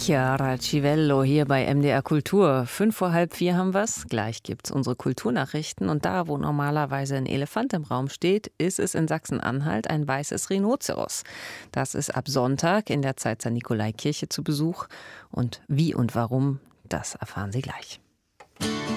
Chiara Civello hier bei MDR Kultur. 3:05 haben wir's. Gleich gibt's unsere Kulturnachrichten. Und da, wo normalerweise ein Elefant im Raum steht, ist es in Sachsen-Anhalt ein weißes Rhinoceros. Das ist ab Sonntag in der Zeit Nikolaikirche zu Besuch. Und wie und warum, das erfahren Sie gleich.